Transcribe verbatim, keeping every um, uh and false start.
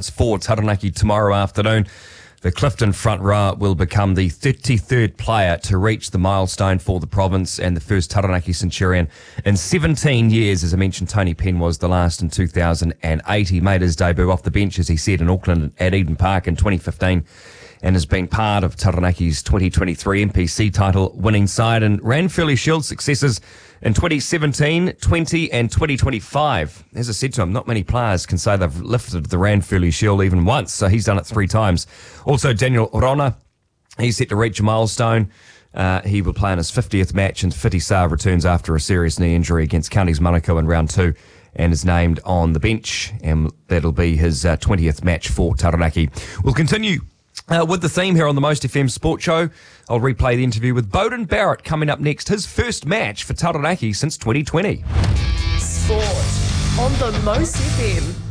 Province for Taranaki tomorrow afternoon. The Clifton front row will become the thirty-third player to reach the milestone for the province and the first Taranaki Centurion in seventeen years. As I mentioned, Tony Penn was the last in two thousand eight. He made his debut off the bench, as he said, in Auckland at Eden Park in twenty fifteen and has been part of Taranaki's twenty twenty-three M P C title winning side and Ranfurly Shield successes in twenty seventeen, twenty and twenty twenty-five. As I said to him, not many players can say they've lifted the Ranfurly Shield even once, so he's done it three times. Also, Daniel Rona, he's set to reach a milestone. Uh, he will play in his fiftieth match, and Whiti Sa returns after a serious knee injury against Counties Manukau in round two and is named on the bench, and that'll be his uh, twentieth match for Taranaki. We'll continue Uh, with the theme here on the Most F M Sports Show. I'll replay the interview with Beauden Barrett coming up next, his first match for Taranaki since twenty twenty. Sport on the Most F M.